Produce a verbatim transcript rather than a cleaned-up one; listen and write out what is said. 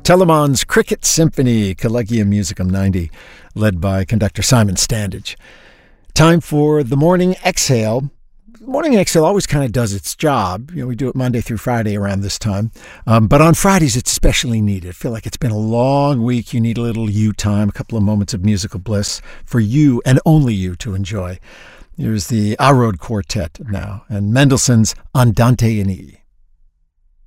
Telemann's Cricket Symphony, Collegium Musicum ninety, led by conductor Simon Standage. Time for the Morning Exhale. Morning Exhale always kind of does its job. You know, we do it Monday through Friday around this time. Um, but on Fridays, it's especially needed. I feel like it's been a long week. You need a little you time, a couple of moments of musical bliss for you and only you to enjoy. Here's the Arod Quartet now, and Mendelssohn's Andante in E.